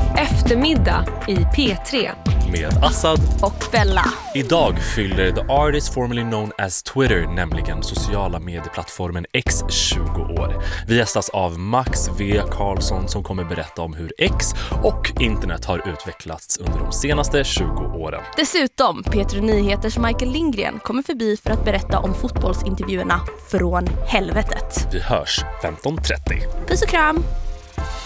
Eftermiddag i P3 med Assad och Bella. Idag fyller the artist formerly known as Twitter, nämligen sociala medieplattformen X, 20 år. Vi gästas av Max V. Karlsson som kommer berätta om hur X och internet har utvecklats under de senaste 20 åren. Dessutom, P3 Nyheters Michael Lindgren kommer förbi för att berätta om fotbollsintervjuerna från helvetet. Vi hörs 15:30. Puss och kram!